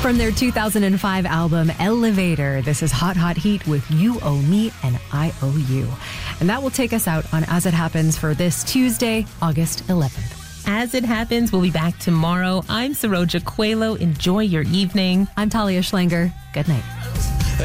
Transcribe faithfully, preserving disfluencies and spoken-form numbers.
From their two thousand five album, Elevator, this is Hot Hot Heat with You Owe Me and I Owe You. And that will take us out on As It Happens for this Tuesday, August eleventh. As It Happens, we'll be back tomorrow. I'm Saroja Coelho. Enjoy your evening. I'm Talia Schlanger. Good night.